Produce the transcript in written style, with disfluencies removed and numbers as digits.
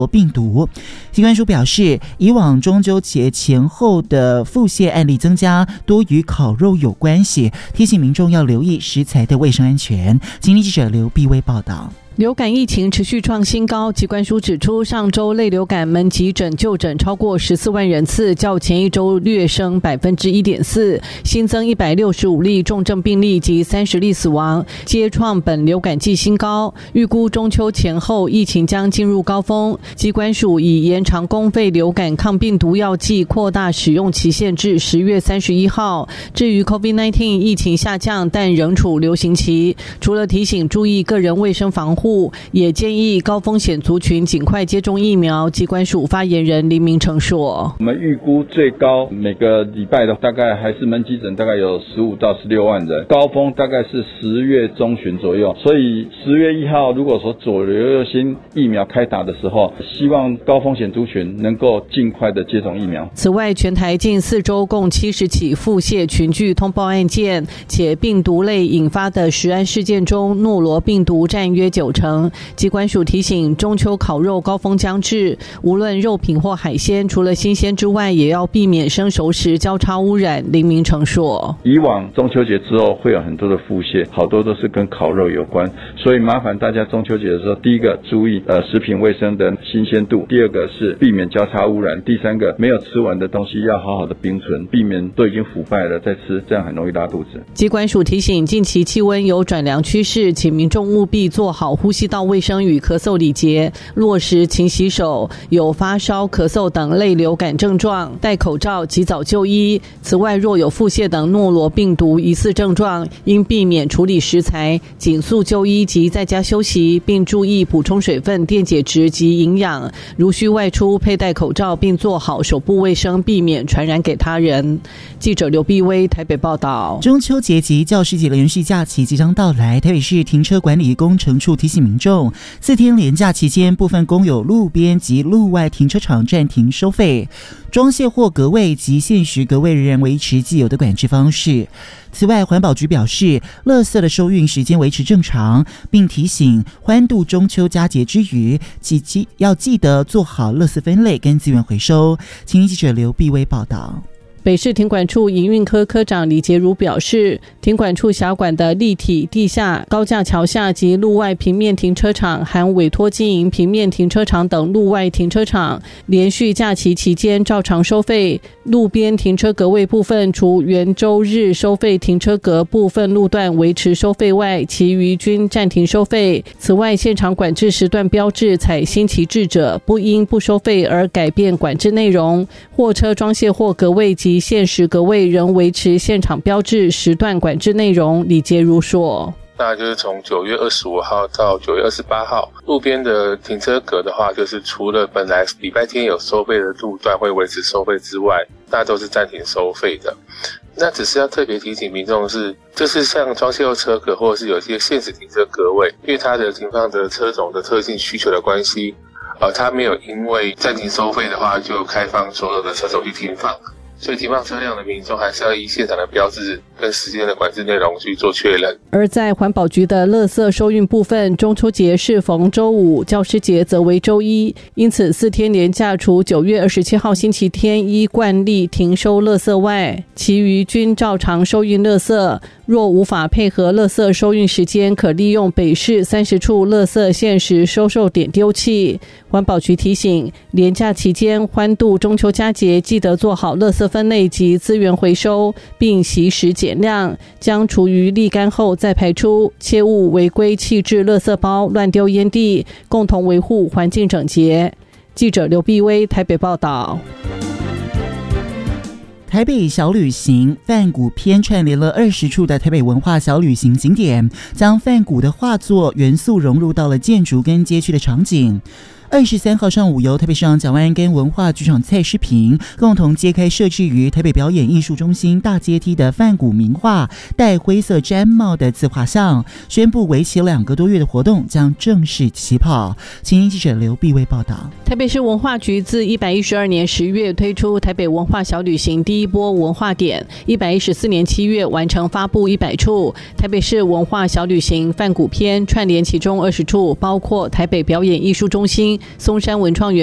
病毒。疾管署表示，以往中秋节前后的腹泻案例增加，多与烤肉有关系，提醒民众要留意食材的卫生安全。今天记者刘碧薇报道。 流感疫情持续创新高，疾管署指出，上周类流感门急诊就诊超过14万人次，较前一周略升 1.4%， 新增165例重症病例及30例死亡，皆创本流感季新高。预估中秋前后疫情将进入高峰，疾管署已延长公费流感抗病毒药剂扩大使用期限至10月31号。至于 COVID-19 疫情下降，但仍处流行期，除了提醒注意个人卫生防护，也建议高风险族群尽快接种疫苗。疾管署发言人林明成说， 我们预估最高每个礼拜的大概还是门急诊大概有15到16万人，高峰大概是10月中旬左右，所以10月1号如果说左流行疫苗开打的时候，希望高风险族群能够尽快的接种疫苗。 此外，全台近4周共70起腹泻群聚通报案件，且病毒类引发的食安事件中，诺罗病毒占约90%。疾管署提醒，中秋烤肉高峰将至，无论肉品或海鲜，除了新鲜之外，也要避免生熟食交叉污染。林明成说， 以往中秋节之后会有很多的腹泻，好多都是跟烤肉有关，所以麻烦大家中秋节的时候，第一个注意食品卫生的新鲜度，第二个是避免交叉污染，第三个没有吃完的东西要好好的冰存，避免都已经腐败了再吃，这样很容易拉肚子。 疾管署提醒，近期气温有转凉趋势，请民众务必做好呼吸道卫生与咳嗽礼节，落实勤洗手，有发烧、咳嗽等类流感症状，戴口罩，及早就医。此外，若有腹泻等诺罗病毒疑似症状，应避免处理食材，紧速就医及在家休息，并注意补充水分、电解质及营养。如需外出，佩戴口罩，并做好手部卫生，避免传染给他人。记者刘碧薇台北报道。 中秋节及教师节连续假期即将到来，台北市停车管理工程处提醒民众，4天连假期间，部分公有路边及路外停车场暂停收费，装卸货格位及限时格位仍然维持既有的管制方式。此外，环保局表示，垃圾的收运时间维持正常，并提醒欢度中秋佳节之余，要记得做好垃圾分类跟资源回收。请记者刘碧薇报道。 北市停管处营运科科长李杰如表示，停管处辖管的立体、地下、高架桥下及路外平面停车场，含委托经营平面停车场等路外停车场，连续假期期间照常收费。路边停车格位部分，除原周日收费停车格部分路段维持收费外，其余均暂停收费。此外，现场管制时段标志采新奇制者，不因不收费而改变管制内容。货车装卸货格位及限时格位仍维持现场标志时段管制内容。李杰如说， 那就是从9月25号到9月28号，路边的停车格的话，就是除了本来礼拜天有收费的路段会维持收费之外，那都是暂停收费的。那只是要特别提醒民众是，就是像装卸后车格或者是有一些限时停车格位，因为它的停放的车种的特性需求的关系，它没有因为暂停收费的话就开放所有的车种去停放。所以停放车辆的民众还是要依现场的标志跟时间的管制内容去做确认。 而在环保局的垃圾收运部分，中秋节适逢周五，教师节则为周一，因此4天连假除9月27号星期天依惯例停收垃圾外，其余均照常收运垃圾。若无法配合垃圾收运时间，可利用北市30处垃圾限时收售点丢弃。环保局提醒，连假期间欢度中秋佳节，记得做好垃圾分类及资源回收，并惜时减量，将厨余沥干后再排出，切勿违规弃置垃圾包、乱丢烟蒂，共同维护环境整洁。记者刘碧薇台北报道。 台北小旅行梵谷篇串联了20处的台北文化小旅行景点，将梵谷的画作元素融入到了建筑跟街区的场景。23号上午，由台北市长蒋万安跟文化局长蔡诗平共同揭开设置于台北表演艺术中心大阶梯的梵谷名画戴灰色毡帽的自画像，宣布为期2个多月的活动将正式起跑。请记者刘碧薇报道。 台北市文化局自112年10月推出台北文化小旅行第一波文化点，114年7月完成发布100处。台北市文化小旅行梵谷篇串联其中20处，包括台北表演艺术中心、 松山文创园